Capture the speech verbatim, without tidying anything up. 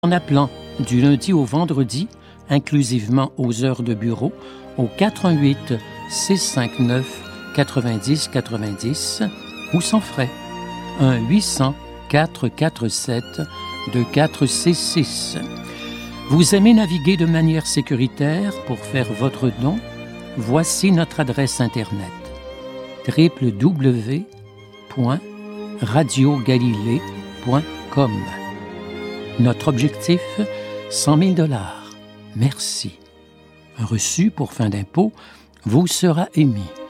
En appelant du lundi au vendredi, inclusivement aux heures de bureau, au quatre un huit, six cinq neuf, quatre-vingt-dix quatre-vingt-dix ou sans frais, un huit cents, quatre cent quarante-sept, deux quatre six six. Vous aimez naviguer de manière sécuritaire pour faire votre don? Voici notre adresse Internet w w w point radio galilée point com. Notre objectif, cent mille dollars. Merci. Un reçu pour fin d'impôt vous sera émis.